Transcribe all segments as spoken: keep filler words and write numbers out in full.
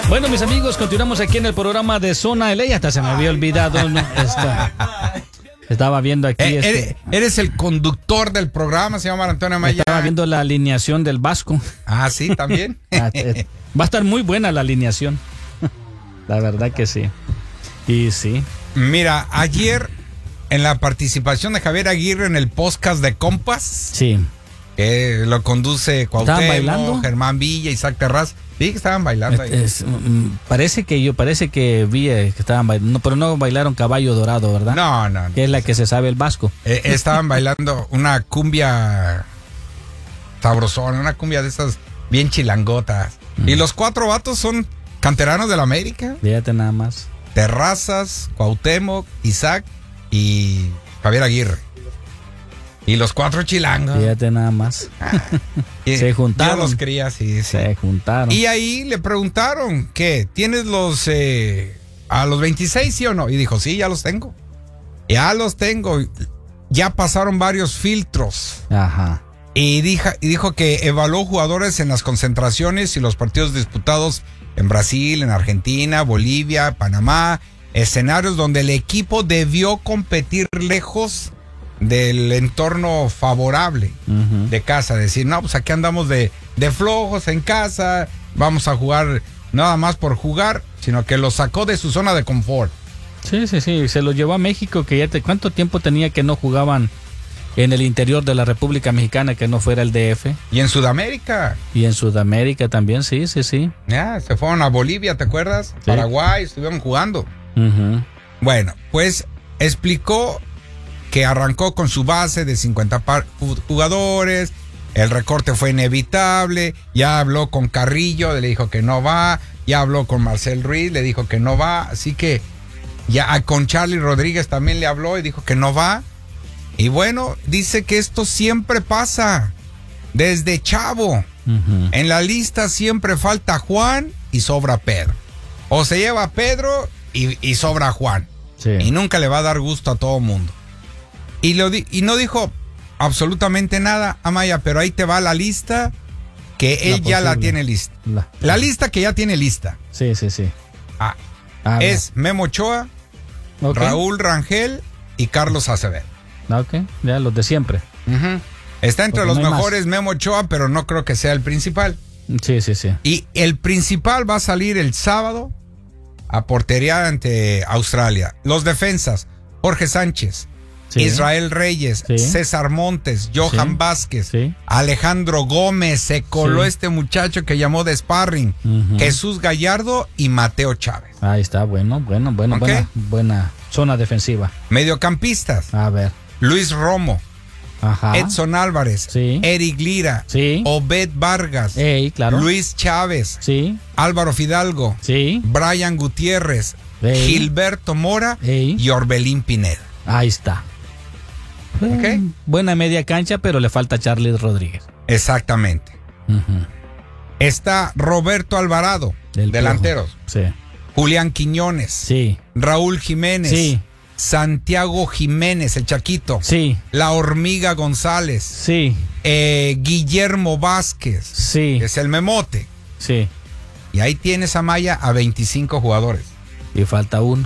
Bueno, mis amigos, continuamos aquí en el programa de Zona L A. Hasta se me había olvidado, ¿no? Está, estaba viendo aquí. Eh, este, eres, eres el conductor del programa, se llama Antonio Maya. Estaba viendo la alineación del Vasco. Ah, sí, también. Va a estar muy buena la alineación. La verdad que sí. Y sí. Mira, ayer en la participación de Javier Aguirre en el podcast de Compas, sí, que lo conduce Cuauhtémoc, Germán Villa, Isaac Terraz. Sí, que estaban bailando ahí. Es, es, parece que yo, parece que vi eh, que estaban bailando, no, pero no bailaron Caballo Dorado, ¿verdad? No, no. no. Que es la que se sabe el Vasco. Eh, estaban bailando una cumbia sabrosona, una cumbia de esas bien chilangotas. Mm. Y los cuatro vatos son canteranos de la América. Fíjate nada más. Terrazas, Cuauhtémoc, Isaac y Javier Aguirre. Y los cuatro chilangos. Fíjate nada más. Ah, se juntaron. Yo los quería, sí, sí. Se juntaron. Y ahí le preguntaron, ¿qué? ¿Tienes los eh, a los veintiséis, sí o no? Y dijo, sí, ya los tengo. Ya los tengo. Ya pasaron varios filtros. Ajá. Y dijo, y dijo que evaluó jugadores en las concentraciones y los partidos disputados en Brasil, en Argentina, Bolivia, Panamá. Escenarios donde el equipo debió competir lejos del entorno favorable uh-huh. de casa, decir, no, pues aquí andamos de, de flojos en casa, vamos a jugar nada más por jugar, sino que lo sacó de su zona de confort. Sí, sí, sí, se lo llevó a México, que ya te, ¿cuánto tiempo tenía que no jugaban en el interior de la República Mexicana que no fuera el D F? Y en Sudamérica. Y en Sudamérica también, sí, sí, sí. Ya, se fueron a Bolivia, ¿te acuerdas? Sí. Paraguay, estuvieron jugando. Uh-huh. Bueno, pues explicó que arrancó con su base de cincuenta jugadores, el recorte fue inevitable, ya habló con Carrillo, le dijo que no va, ya habló con Marcel Ruiz, le dijo que no va, así que ya con Charlie Rodríguez también le habló y dijo que no va. Y bueno, dice que esto siempre pasa, desde chavo, uh-huh. en la lista siempre falta Juan y sobra Pedro, o se lleva Pedro y, y sobra Juan, sí. y nunca le va a dar gusto a todo mundo. Y, lo di- y no dijo absolutamente nada, Amaya, pero ahí te va la lista que él la ya la tiene lista. La, la lista que ya tiene lista. Sí, sí, sí. Ah, es Memo Ochoa, okay. Raúl Rangel y Carlos Acevedo. Ok, ya los de siempre. Uh-huh. Está entre Porque los no mejores más. Memo Ochoa, pero no creo que sea el principal. Sí, sí, sí. Y el principal va a salir el sábado a portería ante Australia. Los defensas, Jorge Sánchez, sí. Israel Reyes, sí. César Montes, Johan sí. Vázquez, sí. Alejandro Gómez, se coló sí. este muchacho que llamó de sparring, uh-huh. Jesús Gallardo y Mateo Chávez. Ahí está, bueno, bueno, bueno, okay. buena, buena zona defensiva. Mediocampistas. A ver. Luis Romo, ajá. Edson Álvarez, sí. Eric Lira, sí. Obed Vargas, Ey, claro. Luis Chávez, sí. Álvaro Fidalgo, sí. Brian Gutiérrez, Ey. Gilberto Mora Ey. y Orbelín Pineda. Ahí está. Okay. Buena media cancha, pero le falta Charlie Rodríguez. Exactamente. Uh-huh. Está Roberto Alvarado, Del delanteros. Sí. Julián Quiñones. Sí. Raúl Jiménez. Sí. Santiago Jiménez, el Chaquito. Sí. La Hormiga González. Sí. Eh, Guillermo Vázquez. Sí. Es el Memote. Sí. Y ahí tienes a Maya a veinticinco jugadores. Y falta uno.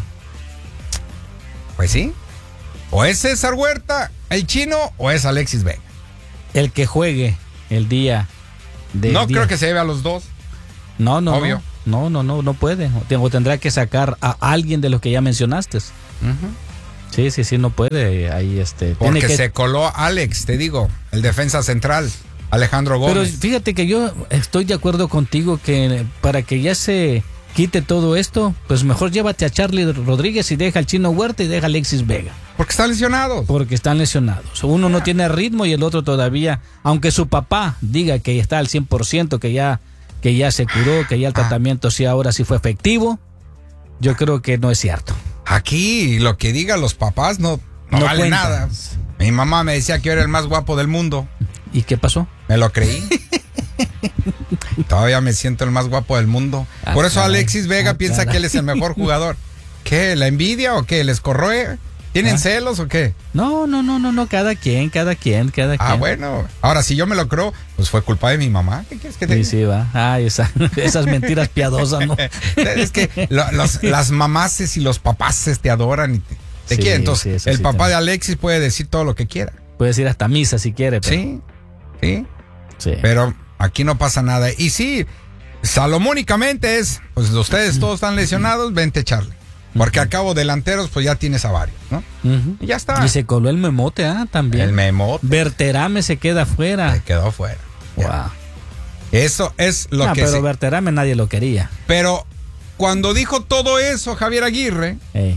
Pues sí. O es César Huerta, el chino, o es Alexis Vega. El que juegue el día de. No día. creo que se lleve a los dos. No, no. Obvio. No, no, no, no puede. O tendrá que sacar a alguien de los que ya mencionaste. Uh-huh. Sí, sí, sí, no puede. Ahí este. Porque tiene que... se coló Alex, te digo, el defensa central, Alejandro Gómez. Pero fíjate que yo estoy de acuerdo contigo que para que ya se quite todo esto, pues mejor llévate a Charlie Rodríguez y deja al Chino Huerta y deja a Alexis Vega. Porque están lesionados. Porque están lesionados. Uno no tiene ritmo y el otro todavía, aunque su papá diga que está al cien por ciento, que ya, que ya se curó, que ya el tratamiento sí ahora sí fue efectivo, yo creo que no es cierto. Aquí lo que digan los papás no, no, no vale cuentan. Nada. Mi mamá me decía que yo era el más guapo del mundo. ¿Y qué pasó? Me lo creí. Todavía me siento el más guapo del mundo. Ah, Por eso caray. Alexis Vega ah, piensa caray. que él es el mejor jugador. ¿Qué? ¿La envidia o qué? ¿Les corroe? ¿Tienen ¿Ah? celos o qué? No, no, no, no, no, cada quien, cada quien, cada quien. Ah, bueno. Ahora, si yo me lo creo, pues fue culpa de mi mamá. ¿Qué quieres que te Sí, diga? sí, va. Ay, esa, esas mentiras piadosas, ¿no? Es que lo- los- las mamases y los papaces te adoran y te, te Sí, quieren. Entonces, sí, eso el sí papá también. de Alexis puede decir todo lo que quiera. Puedes ir hasta misa si quieres. Pero, Sí, sí. sí. Pero aquí no pasa nada. Y sí, salomónicamente es, pues ustedes todos están lesionados, vente Charlie. Porque a cabo delanteros, pues ya tienes a varios, ¿no? Ujú. Y ya está. Y se coló el memote, ¿ah? También. El memo Berterame se queda fuera. se quedó fuera. Ya. Wow. Eso es lo Ah, que pero sí. Berterame nadie lo quería. Pero cuando dijo todo eso, Javier Aguirre Ey.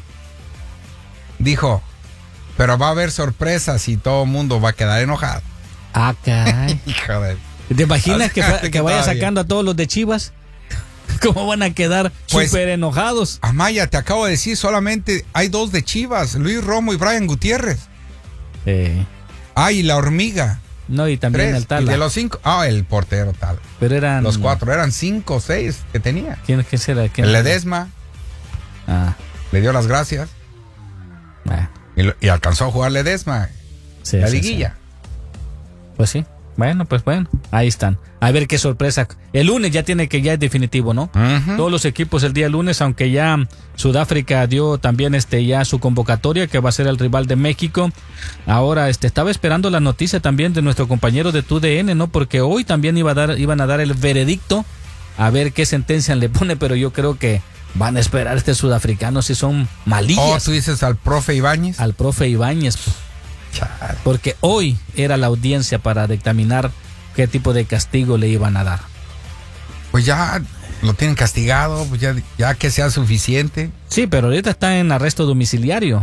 dijo, pero va a haber sorpresas y todo el mundo va a quedar enojado. Ah, caray. Hijo de... ¿Te imaginas que, Fíjate que que vaya todavía. sacando a todos los de Chivas? ¿Cómo van a quedar Pues- súper enojados? Amaya, te acabo de decir, solamente hay dos de Chivas, Luis Romo y Brian Gutiérrez. Eh, Ah, y la hormiga. no, y también Tres. el Tala. Y de los cinco, ah, el portero tal. Pero eran... Los cuatro, eran cinco o seis que tenía. ¿Quién, quién será? ¿Quién? El Ledesma Ah, le dio las gracias bueno, y, lo- y alcanzó a jugar Ledesma, sí, la sí, liguilla. sí. Pues sí. Bueno, pues bueno. Ahí están. A ver qué sorpresa. El lunes ya tiene que, ya es definitivo, ¿no? Ujú. Todos los equipos el día lunes, aunque ya Sudáfrica dio también este ya su convocatoria, que va a ser el rival de México. Ahora, este estaba esperando la noticia también de nuestro compañero de T U D N, ¿no? Porque hoy también iba a dar, iban a dar el veredicto, a ver qué sentencia le pone, pero yo creo que van a esperar a este sudafricano si son Oh, malillas tú dices al profe Ibáñez. al profe Ibáñez, pues, Chale. porque hoy era la audiencia para dictaminar qué tipo de castigo le iban a dar. Pues ya lo tienen castigado, pues ya, ya que sea suficiente. Sí, pero ahorita está en arresto domiciliario.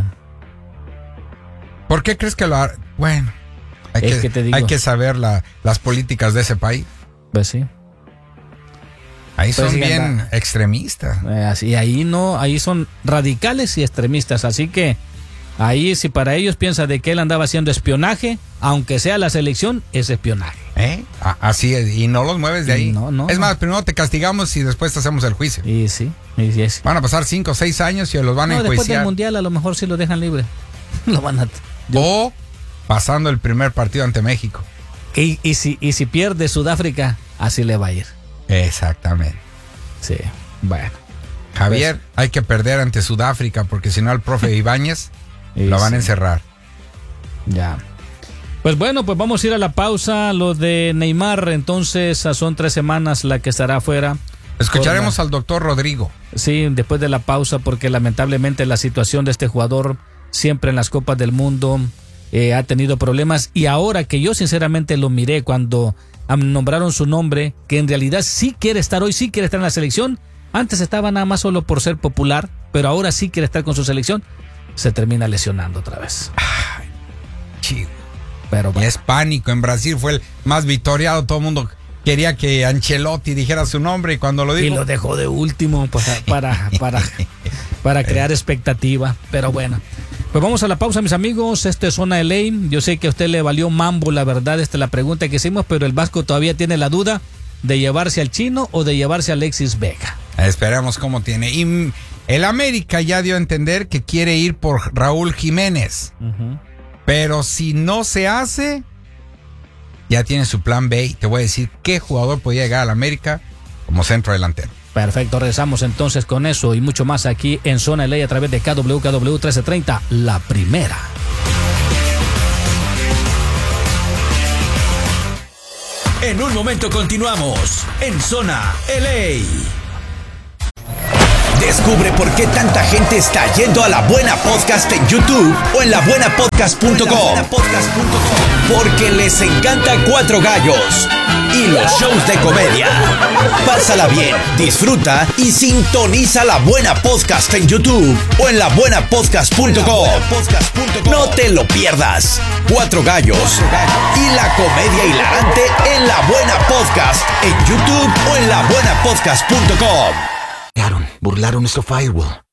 ¿Por qué crees que lo ha... Bueno, hay, Es que, que te digo. hay que saber la- las políticas de ese país. Pues sí. Ahí Pues son sí, bien anda. extremistas. Eh, así, ahí no, ahí son radicales y extremistas, así que ahí si para ellos piensa de que él andaba haciendo espionaje, aunque sea la selección, es espionaje. ¿Eh? A- Así es, y no los mueves de ahí. No, no, es no. más, primero te castigamos y después te hacemos el juicio. Y sí, y sí es. Van a pasar cinco o seis años y los van a No, después del enjuiciar. mundial a lo mejor sí lo dejan libre. Lo van a yo- O pasando el primer partido ante México. y, y si y si pierde Sudáfrica, así le va a ir. Exactamente. Sí. Bueno. Javier, hay que perder ante Sudáfrica porque si no al profe Ibáñez Y lo van sí. a encerrar. Ya. Pues bueno, pues vamos a ir a la pausa. Lo de Neymar, entonces son tres semanas la que estará afuera. Escucharemos Por al doctor Rodrigo. la- Sí, después de la pausa, porque lamentablemente la situación de este jugador siempre en las Copas del Mundo eh, ha tenido problemas. Y ahora que yo sinceramente lo miré cuando am- nombraron su nombre, que en realidad sí quiere estar hoy, sí quiere estar en la selección. Antes estaba nada más solo por ser popular, pero ahora sí quiere estar con su selección. Se termina lesionando otra vez. Chido. Pero Y bueno. es pánico. En Brasil fue el más victoriado. Todo el mundo quería que Ancelotti dijera su nombre y cuando lo Y dijo... lo dejó de último para, para, para, para crear expectativa. Pero bueno. Pues vamos a la pausa, mis amigos. Esto es Zona L A. Yo sé que a usted le valió mambo, la verdad, esta es la pregunta que hicimos, pero el Vasco todavía tiene la duda de llevarse al Chino o de llevarse a Alexis Vega. Esperemos cómo tiene. Y mm, el América ya dio a entender que quiere ir por Raúl Jiménez. Ujú. Pero si no se hace, ya tiene su plan B. Y te voy a decir qué jugador podía llegar al América como centro delantero. Perfecto, regresamos entonces con eso y mucho más aquí en Zona L A a través de K W K W trece treinta, la primera. En un momento continuamos en Zona L A. Descubre por qué tanta gente está yendo a La Buena Podcast en YouTube o en la buena podcast punto com. Porque les encanta Cuatro Gallos y los shows de comedia. Pásala bien, disfruta y sintoniza La Buena Podcast en YouTube o en la buena podcast punto com. No te lo pierdas. Cuatro Gallos y la comedia hilarante en La Buena Podcast en YouTube o en la buena podcast punto com. Hackearon, burlaron nuestro firewall.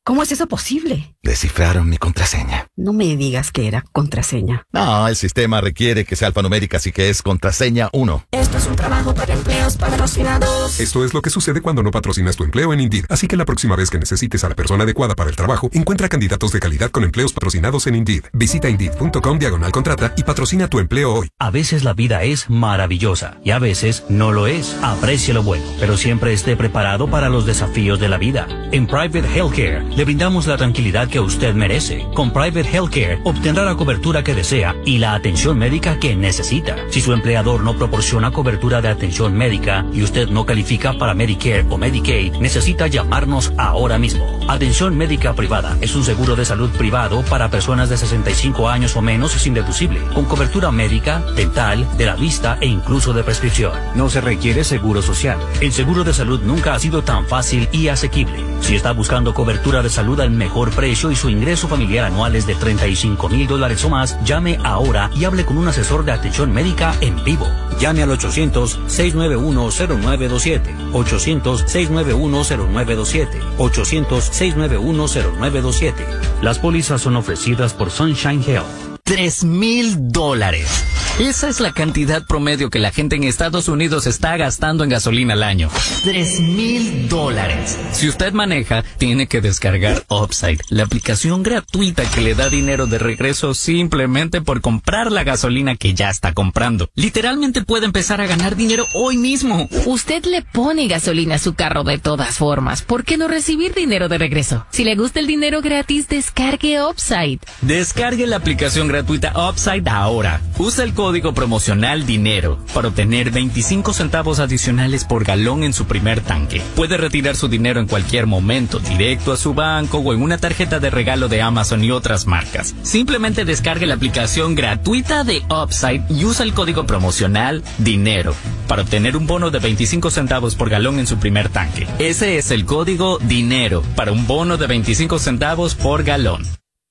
¿Cómo es eso posible? Descifraron mi contraseña. No me digas que era contraseña. No, el sistema requiere que sea alfanumérica, así que es contraseña uno. Esto es un trabajo para empleos patrocinados. Esto es lo que sucede cuando no patrocinas tu empleo en Indeed. Así que la próxima vez que necesites a la persona adecuada para el trabajo, encuentra candidatos de calidad con empleos patrocinados en Indeed. Visita Indeed.com diagonal contrata y patrocina tu empleo hoy. A veces la vida es maravillosa y a veces no lo es. Aprecie lo bueno, pero siempre esté preparado para los desafíos de la vida. En Private Healthcare le brindamos la tranquilidad que usted merece. Con Private Healthcare obtendrá la cobertura que desea y la atención médica que necesita. Si su empleador no proporciona cobertura de atención médica y usted no califica para Medicare o Medicaid, necesita llamarnos ahora mismo. Atención médica privada es un seguro de salud privado para personas de sesenta y cinco años o menos sin deducible, con cobertura médica, dental, de la vista e incluso de prescripción. No se requiere seguro social. El seguro de salud nunca ha sido tan fácil y asequible. Si está buscando cobertura de salud al mejor precio y su ingreso familiar anual es de treinta y cinco mil dólares o más, llame ahora y hable con un asesor de atención médica en vivo. Llame al ochocientos, seiscientos noventa y uno, cero nueve dos siete. ochocientos, seiscientos noventa y uno, cero nueve dos siete. ochocientos, seiscientos noventa y uno, cero nueve dos siete. Las pólizas son ofrecidas por Sunshine Health. Tres mil dólares. Esa es la cantidad promedio que la gente en Estados Unidos está gastando en gasolina al año. Tres mil dólares. Si usted maneja, tiene que descargar Upside, la aplicación gratuita que le da dinero de regreso simplemente por comprar la gasolina que ya está comprando. Literalmente puede empezar a ganar dinero hoy mismo. Usted le pone gasolina a su carro de todas formas. ¿Por qué no recibir dinero de regreso? Si le gusta el dinero gratis, descargue Upside. Descargue la aplicación gratuita Upside ahora. Usa el código promocional DINERO para obtener veinticinco centavos adicionales por galón en su primer tanque. Puede retirar su dinero en cualquier momento, directo a su banco o en una tarjeta de regalo de Amazon y otras marcas. Simplemente descargue la aplicación gratuita de Upside y usa el código promocional DINERO para obtener un bono de veinticinco centavos por galón en su primer tanque. Ese es el código DINERO para un bono de veinticinco centavos por galón.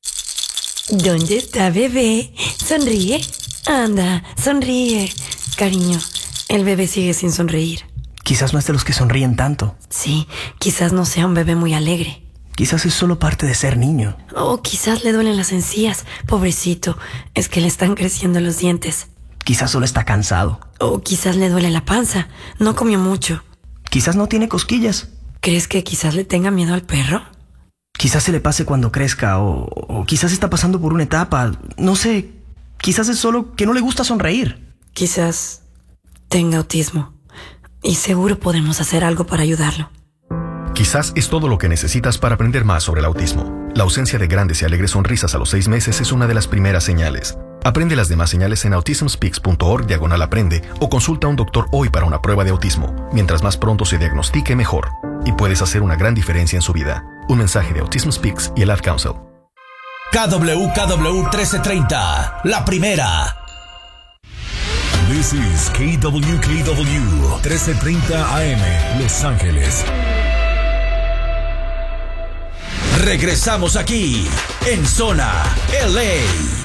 ¿Dónde está bebé? Sonríe. Anda, sonríe. Cariño, el bebé sigue sin sonreír. Quizás no es de los que sonríen tanto. Sí, quizás no sea un bebé muy alegre. Quizás es solo parte de ser niño. O quizás le duelen las encías. Pobrecito, es que le están creciendo los dientes. Quizás solo está cansado. O quizás le duele la panza. No comió mucho. Quizás no tiene cosquillas. ¿Crees que quizás le tenga miedo al perro? Quizás se le pase cuando crezca o, o quizás está pasando por una etapa. No sé, quizás es solo que no le gusta sonreír. Quizás tenga autismo y seguro podemos hacer algo para ayudarlo. Quizás es todo lo que necesitas para aprender más sobre el autismo. La ausencia de grandes y alegres sonrisas a los seis meses es una de las primeras señales. Aprende las demás señales en autismspeaks.org diagonal aprende o consulta a un doctor hoy para una prueba de autismo. Mientras más pronto se diagnostique, mejor. Y puedes hacer una gran diferencia en su vida. Un mensaje de Autism Speaks y el Ad Council. K W K W trece treinta, la primera. This is K W K W trece treinta A M, Los Ángeles. Regresamos aquí, en Zona L A.